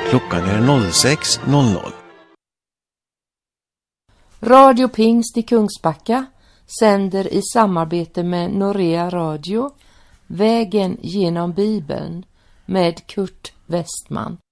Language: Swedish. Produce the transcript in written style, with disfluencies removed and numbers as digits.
Klockan är 06.00. Radio Pingst i Kungsbacka sänder i samarbete med Norea Radio Vägen genom Bibeln med Kurt Westman.